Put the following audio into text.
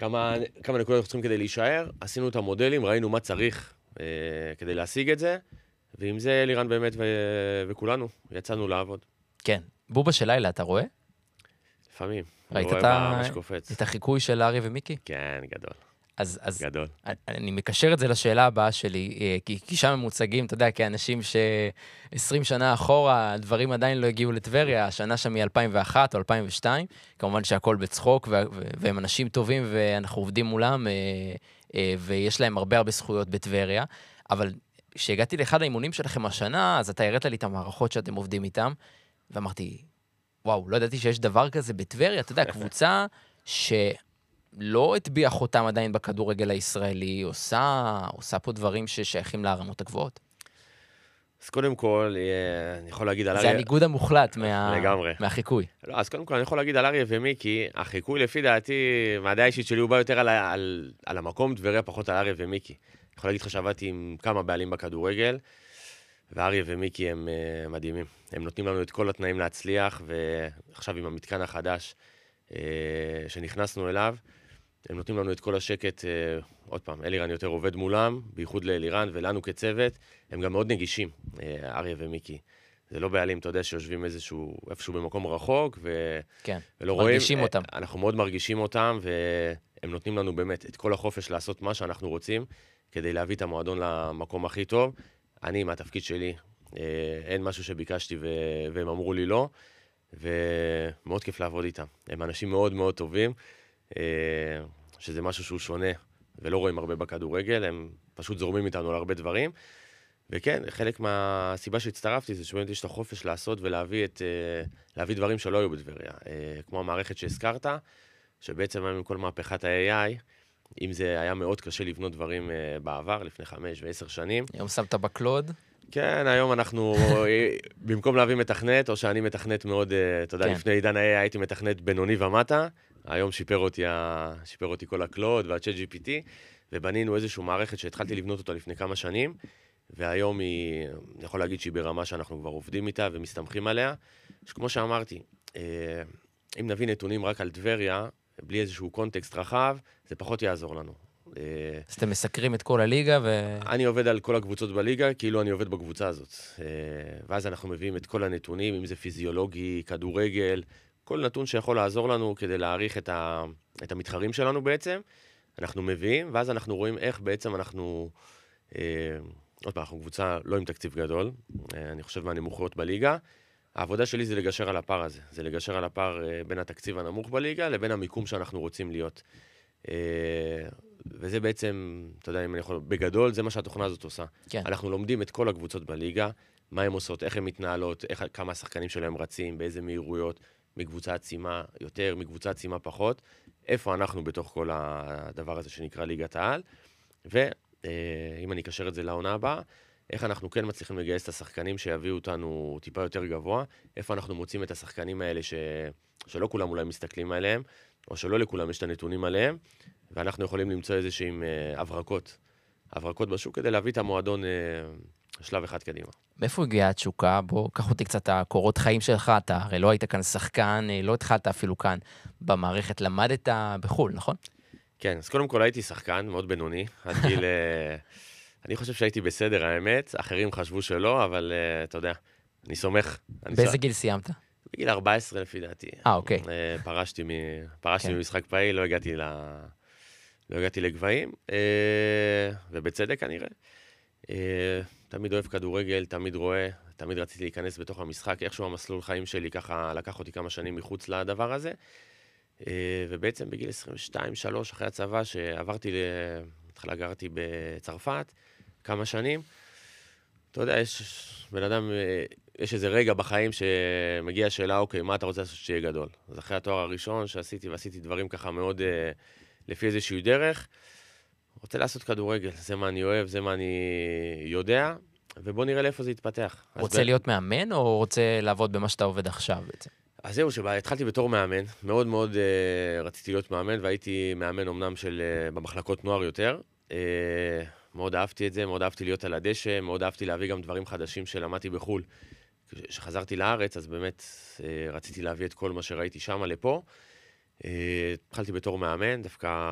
כמה נקודות אנחנו צריכים כדי להישאר, עשינו את המודלים, ראינו מה צריך כדי להשיג את זה, ועם זה לירן באמת וכולנו יצאנו לעבוד. כן. בובה של לילה, אתה רואה? לפעמים. ראית את החיקוי של ארי ומיקי? כן, גדול. אז גדול. אני מקשר את זה לשאלה הבאה שלי, כי שם הם מוצגים, אתה יודע, כאנשים ש20 שנה אחורה, הדברים עדיין לא הגיעו לטבריה, השנה שם היא 2001 או 2002, כמובן שהכל בצחוק, והם אנשים טובים, ואנחנו עובדים מולם, ויש להם הרבה זכויות בטבריה, אבל כשהגעתי לאחד האימונים שלכם השנה, אז אתה הראת לי את המערכות שאתם עובדים איתם, ואמרתי, וואו, לא ידעתי שיש דבר כזה בטבריה, אתה יודע, קבוצה שלא הטביע חותם עדיין בכדורגל הישראלי, עושה פה דברים ששייכים לרמות הגבוהות. אז קודם כל, אני יכול להגיד על זה הניגוד המוחלט מהחיקוי. לא, אז קודם כל, אני יכול להגיד על אריה ומיקי, החיקוי לפי דעתי, מהדעה האישית שלי, הוא בא יותר על המקום טבריה, פחות על אריה ומיקי. אני יכול להגיד לך שעבדתי עם כמה בעלים בכדורגל, ואריה ומיקי הם מדהימים. הם נותנים לנו את כל התנאים להצליח, ועכשיו עם המתקן החדש שנכנסנו אליו, הם נותנים לנו את כל השקט, עוד פעם, אלירן יותר עובד מולם, בייחוד לאלירן ולנו כצוות, הם גם מאוד נגישים, אריה ומיקי. זה לא בעלים, אתה יודע, שיושבים איפשהו במקום רחוק, כן, ולא רואים. מרגישים אותם. אנחנו מאוד מרגישים אותם, והם נותנים לנו באמת את כל החופש לעשות מה שאנחנו רוצים, כדי להביא את המועדון למקום הכי טוב. אני, מהתפקיד שלי, אין משהו שביקשתי והם אמרו לי לא, ומאוד כיף לעבוד איתם. הם אנשים מאוד מאוד טובים, שזה משהו שהוא שונה, ולא רואים הרבה בכדורגל, הם פשוט זורמים איתנו על הרבה דברים. וכן, חלק מהסיבה שהצטרפתי זה שבאמת יש את החופש לעשות ולהביא דברים שלא היו בטבריה. כמו המערכת שהזכרת, שבעצם עם כל מהפכת ה-AI, אם זה היה מאוד קשה לבנות דברים בעבר, לפני 5 ו10 שנים. היום שמת בקלוד? כן, היום אנחנו, במקום להביא מתכנת, או שאני מתכנת מאוד, אתה יודע, לפני עידן ה-AI הייתי מתכנת בינוני ומטה, היום שיפר אותי כל הקלוד והצ'אט GPT, ובנינו איזושהי מערכת שהתחלתי לבנות אותה לפני כמה שנים, והיום אני יכול להגיד שהיא ברמה שאנחנו כבר עובדים איתה ומסתמכים עליה, שכמו שאמרתי, אם נביא נתונים רק על טבריה, בלי איזשהו קונטקסט רחב, זה פחות יעזור לנו. אז אתם מסקרים את כל הליגה אני עובד על כל הקבוצות בליגה, כאילו אני עובד בקבוצה הזאת. ואז אנחנו מביאים את כל הנתונים, אם זה פיזיולוגי, כדורגל, כל נתון שיכול לעזור לנו כדי להעריך את המתחרים שלנו בעצם. אנחנו מביאים, ואז אנחנו רואים איך בעצם אנחנו... עוד פעם, אנחנו קבוצה לא עם תקציב גדול, אני חושב מהנמוכות בליגה. העבודה שלי זה לגשר על הפער הזה, זה לגשר על הפער בין התקציב הנמוך בליגה לבין המיקום שאנחנו רוצים להיות. וזה בעצם, אתה יודע, אם אני יכול, בגדול, זה מה שהתוכנה הזאת עושה. כן. אנחנו לומדים את כל הקבוצות בליגה, מה הן עושות, איך הן מתנהלות, כמה השחקנים שלהם רצים, באיזה מהירויות, מקבוצה עצימה יותר, מקבוצה עצימה פחות, איפה אנחנו בתוך כל הדבר הזה שנקרא ליגת העל, ואם אני אקשר את זה לעונה הבאה, איך אנחנו כן מצליחים לגייס את השחקנים שיביאו אותנו טיפה יותר גבוה, איפה אנחנו מוצאים את השחקנים האלה שלא כולם אולי מסתכלים עליהם, או שלא לכולם יש את הנתונים עליהם, ואנחנו יכולים למצוא איזשהם הברקות בשוק כדי להביא את המועדון שלב אחד קדימה. מאיפה הגיעה התשוקה? בוא, קח אותי קצת הקורות חיים שלך, אתה הרי לא היית כאן שחקן, לא התחלת אפילו כאן במערכת, למדת בחול, נכון? כן, אז קודם כל הייתי שחקן מאוד בינוני, עד גיל... אני חושב שהייתי בסדר, האמת, אחרים חשבו שלא, אבל אתה יודע, אני סומך. באיזה גיל סיימת? בגיל 14 לפי דעתי. אוקיי. פרשתי ממשחק פעיל, לא הגעתי לגבהים, ובצדק כנראה. תמיד אוהב כדורגל, תמיד רואה, תמיד רציתי להיכנס בתוך המשחק, איכשהו המסלול חיים שלי ככה לקח אותי כמה שנים מחוץ לדבר הזה, ובעצם בגיל 22-3 אחרי הצבא שעברתי, התחלה גרתי בצרפת כמה שנים, אתה יודע, בן אדם, יש איזה רגע בחיים שמגיע השאלה, אוקיי, מה אתה רוצה לעשות שיהיה גדול? אז אחרי התואר הראשון שעשיתי, ועשיתי דברים ככה מאוד לפי איזושהי דרך, רוצה לעשות כדורגל, זה מה אני אוהב, זה מה אני יודע, ובוא נראה לאיפה זה יתפתח. רוצה להיות מאמן, או רוצה לעבוד במה שאתה עובד עכשיו בעצם? אז זהו, התחלתי בתור מאמן, מאוד מאוד רציתי להיות מאמן, והייתי מאמן אומנם במחלקות נוער יותר, מאוד אהבתי את זה, מאוד אהבתי להיות על הדשא, מאוד אהבתי להביא גם דברים חדשים שלמדתי בחול. כשחזרתי לארץ, אז באמת רציתי להביא את כל מה שראיתי שם לפה. התחלתי בתור מאמן, דווקא